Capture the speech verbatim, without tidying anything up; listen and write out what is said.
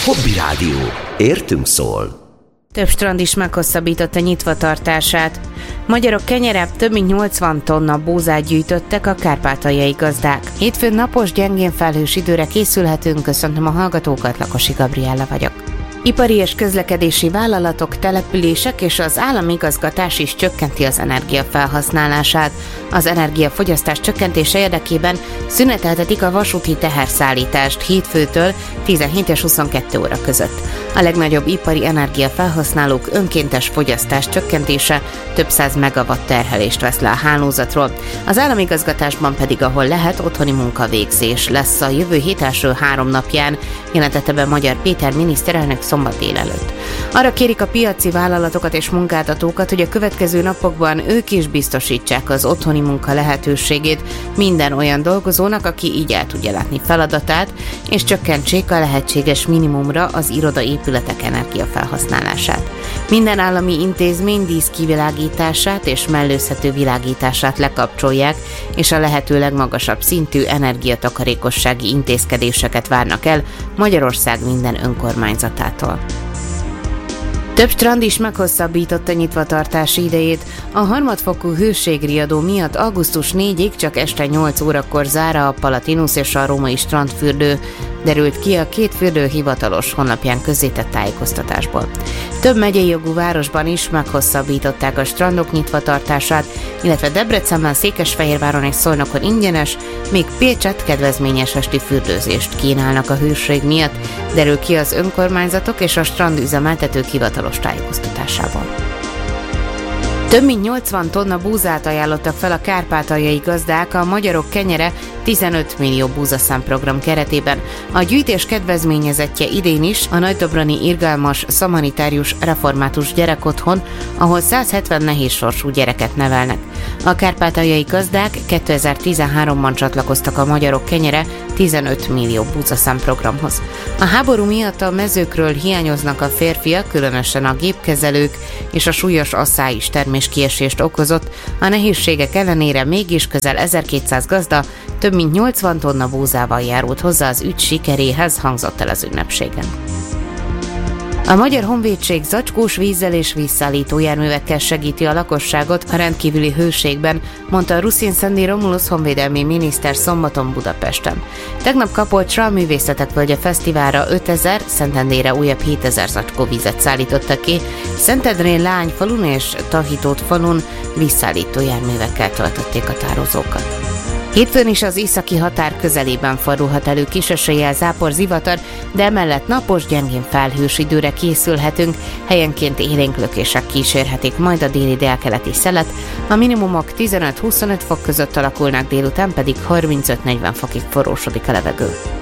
Hobby Rádió. Értünk szól. Több strand is meghosszabbította nyitvatartását. Magyarok kenyere több mint nyolcvan tonna búzát gyűjtöttek a kárpátaljai gazdák. Hétfőn napos, gyengén felhős időre készülhetünk. Köszöntöm a hallgatókat, Lakosi Gabriella vagyok. Ipari és közlekedési vállalatok, települések és az állami igazgatás is csökkenti az energia felhasználását. Az energiafogyasztás csökkentése érdekében szüneteltetik a vasúti teherszállítást hétfőtől tizenhét és huszonkettő óra között. A legnagyobb ipari energiafelhasználók önkéntes fogyasztás csökkentése több száz megawatt terhelést vesz le a hálózatról. Az államigazgatásban pedig, ahol lehet, otthoni munkavégzés lesz a jövő hét első három napján, jelentette be Magyar Péter miniszterelnök szombat délelőtt. Arra kérik a piaci vállalatokat és munkáltatókat, hogy a következő napokban ők is biztosítsák az otthoni munka lehetőségét minden olyan dolgozónak, aki így el tudja látni feladatát, és csökkentsék a lehetséges minimumra az irodaépületek energiafelhasználását. Minden állami intézmény díszkivilágítását és mellőzhető világítását lekapcsolják, és a lehető legmagasabb szintű energiatakarékossági intézkedéseket várnak el Magyarország minden önkormányzatától. Több strand is meghosszabbította nyitvatartási idejét. A harmadfokú hőségriadó miatt augusztus negyedikéig csak este nyolc órakor zár a Palatinus és a római strandfürdő, derült ki a két fürdő hivatalos honlapján közzétett tájékoztatásból. Több megyei jogú városban is meghosszabbították a strandok nyitvatartását, illetve Debrecenben, Székesfehérváron és Szolnokon ingyenes, még Pécsett kedvezményes esti fürdőzést kínálnak a hőség miatt, derül ki az önkormányzatok és a strandüzemeltetők hivatalos tájékoztatásában. Több mint nyolcvan tonna búzát ajánlottak fel a kárpátaljai gazdák a Magyarok kenyere tizenöt millió búzaszám program keretében. A gyűjtés kedvezményezettje idén is a nagydobrani irgalmas szamaritárius református gyerekotthon, ahol száz hetven nehézsorsú gyereket nevelnek. A kárpátaljai gazdák kétezer-tizenháromban csatlakoztak a Magyarok kenyere tizenöt millió búzaszám programhoz. A háború miatt a mezőkről hiányoznak a férfiak, különösen a gépkezelők, és a súlyos asszály is terméskiesést okozott. A nehézségek ellenére mégis közel ezerkétszáz gazda több mint nyolcvan tonna búzával járult hozzá az ügy sikeréhez, hangzott el az ünnepségen. A Magyar Honvédség zacskós vízzel és vízszállító járművekkel segíti a lakosságot a rendkívüli hőségben, mondta a Ruszin Szendi Romulus honvédelmi miniszter szombaton Budapesten. Tegnap Kapolcsra a Művészetek Völgye Fesztiválra ötezer, Szentendrére újabb hétezer zacskó vízet szállítottak ki, Szentendrén Leányfalun és Tahitót falun vízszállító járművekkel töltötték a tározókat. Hétfőn is az északi határ közelében fordulhat elő kis eséllyel zápor, zivatar, de emellett napos, gyengén felhős időre készülhetünk, helyenként élénk lökések kísérhetik majd a déli délkeleti szelet, a minimumok tizenöt-huszonöt fok között alakulnak, délután pedig harmincöt-negyven fokig forrósodik a levegő.